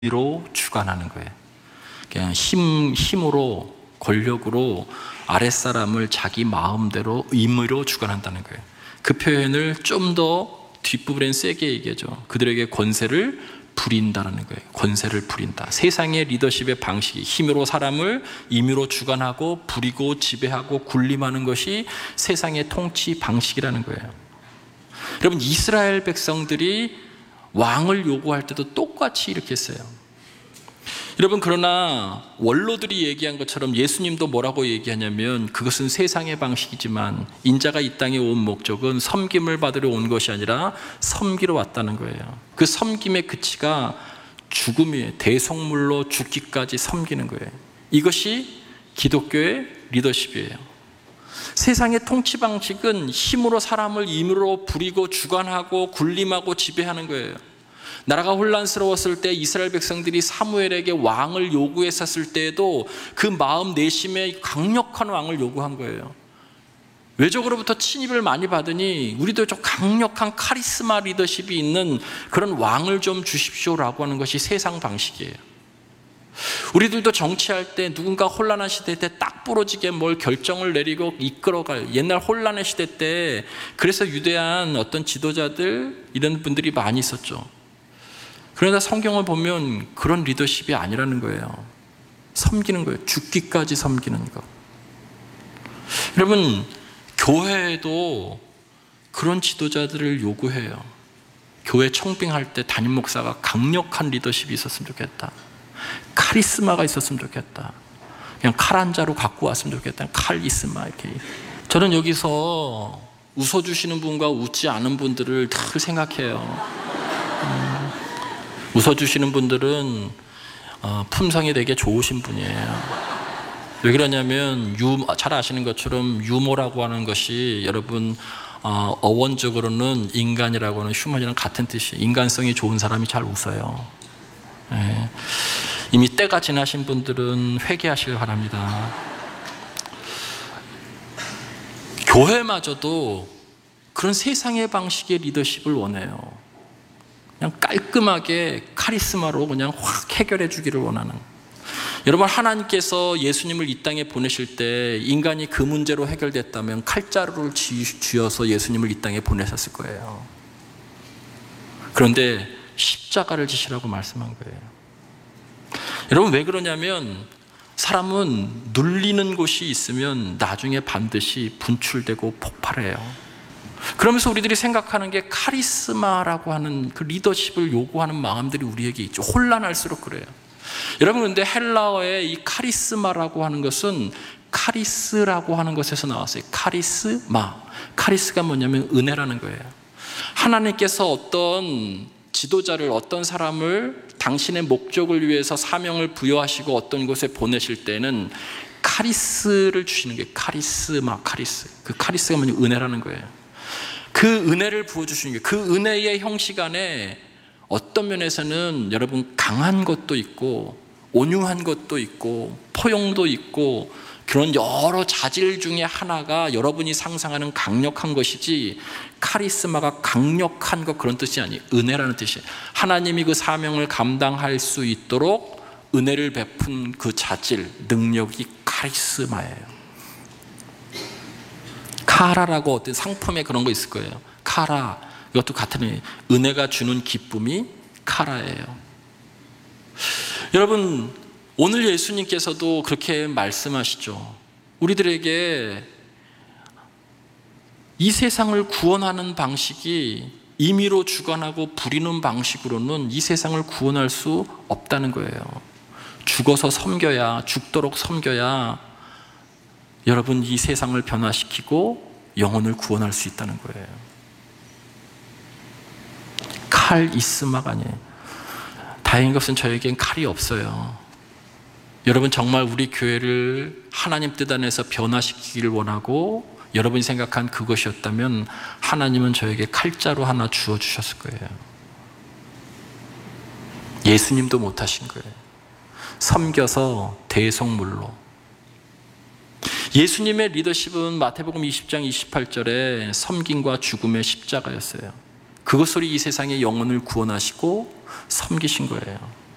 로 주관하는 거예요. 그냥 힘으로, 권력으로 아랫사람을 자기 마음대로 임의로 주관한다는 거예요. 그 표현을 좀 더 뒷부분엔 세게 얘기하죠. 그들에게 권세를 부린다는 거예요. 권세를 부린다. 세상의 리더십의 방식이 힘으로 사람을 임의로 주관하고 부리고 지배하고 군림하는 것이 세상의 통치 방식이라는 거예요. 여러분, 이스라엘 백성들이 왕을 요구할 때도 똑같이 이렇게 했어요. 여러분, 그러나 원로들이 얘기한 것처럼 예수님도 뭐라고 얘기하냐면, 그것은 세상의 방식이지만 인자가 이 땅에 온 목적은 섬김을 받으러 온 것이 아니라 섬기러 왔다는 거예요. 그 섬김의 그치가 죽음이에요. 대속물로 죽기까지 섬기는 거예요. 이것이 기독교의 리더십이에요. 세상의 통치 방식은 힘으로 사람을 임의로 부리고 주관하고 군림하고 지배하는 거예요. 나라가 혼란스러웠을 때 이스라엘 백성들이 사무엘에게 왕을 요구했었을 때에도 그 마음 내심에 강력한 왕을 요구한 거예요. 외적으로부터 침입을 많이 받으니 우리도 좀 강력한 카리스마 리더십이 있는 그런 왕을 좀 주십시오라고 하는 것이 세상 방식이에요. 우리들도 정치할 때 누군가 혼란한 시대 때 딱 부러지게 뭘 결정을 내리고 이끌어갈, 옛날 혼란의 시대 때 그래서 유대한 어떤 지도자들 이런 분들이 많이 있었죠. 그러나 성경을 보면 그런 리더십이 아니라는 거예요. 섬기는 거예요. 죽기까지 섬기는 것. 여러분, 교회에도 그런 지도자들을 요구해요. 교회 청빙할 때 담임 목사가 강력한 리더십이 있었으면 좋겠다. 카리스마가 있었으면 좋겠다. 그냥 칼 한 자루 갖고 왔으면 좋겠다. 카리스마 이렇게. 저는 여기서 웃어주시는 분과 웃지 않은 분들을 늘 생각해요. 웃어주시는 분들은 품성이 되게 좋으신 분이에요. 왜 그러냐면 잘 아시는 것처럼 유머라고 하는 것이 여러분 어원적으로는 인간이라고 하는 휴먼이랑 같은 뜻이에요. 인간성이 좋은 사람이 잘 웃어요. 네. 이미 때가 지나신 분들은 회개하시길 바랍니다. 교회마저도 그런 세상의 방식의 리더십을 원해요. 그냥 깔끔하게 카리스마로 그냥 확 해결해 주기를 원하는. 여러분, 하나님께서 예수님을 이 땅에 보내실 때 인간이 그 문제로 해결됐다면 칼자루를 쥐어서 예수님을 이 땅에 보내셨을 거예요. 그런데 십자가를 지시라고 말씀한 거예요. 여러분, 왜 그러냐면 사람은 눌리는 곳이 있으면 나중에 반드시 분출되고 폭발해요. 그러면서 우리들이 생각하는 게 카리스마라고 하는 그 리더십을 요구하는 마음들이 우리에게 있죠. 혼란할수록 그래요. 여러분, 근데 헬라어의 이 카리스마라고 하는 것은 카리스라고 하는 것에서 나왔어요. 카리스마. 카리스가 뭐냐면 은혜라는 거예요. 하나님께서 어떤 지도자를, 어떤 사람을 당신의 목적을 위해서 사명을 부여하시고 어떤 곳에 보내실 때는 카리스를 주시는 게 카리스마, 카리스. 그 카리스가 뭐냐면 은혜라는 거예요. 그 은혜를 부어주시는 게, 그 은혜의 형식 안에 어떤 면에서는 여러분 강한 것도 있고 온유한 것도 있고 포용도 있고 그런 여러 자질 중에 하나가 여러분이 상상하는 강력한 것이지, 카리스마가 강력한 것 그런 뜻이 아니에요. 은혜라는 뜻이에요. 하나님이 그 사명을 감당할 수 있도록 은혜를 베푼 그 자질, 능력이 카리스마예요. 카라라고 어떤 상품에 그런 거 있을 거예요. 카라, 이것도 같은 의미예요. 은혜가 주는 기쁨이 카라예요. 여러분, 오늘 예수님께서도 그렇게 말씀하시죠. 우리들에게 이 세상을 구원하는 방식이 임의로 주관하고 부리는 방식으로는 이 세상을 구원할 수 없다는 거예요. 죽어서 섬겨야, 죽도록 섬겨야 여러분 이 세상을 변화시키고 영혼을 구원할 수 있다는 거예요. 칼이스마가 아니에요. 다행인 것은 저에겐 칼이 없어요. 여러분, 정말 우리 교회를 하나님 뜻 안에서 변화시키기를 원하고 여러분이 생각한 그것이었다면 하나님은 저에게 칼자루 하나 주어주셨을 거예요. 예수님도 못하신 거예요. 섬겨서 대속물로. 예수님의 리더십은 마태복음 20장 28절에 섬김과 죽음의 십자가였어요. 그것으로 이 세상의 영혼을 구원하시고 섬기신 거예요.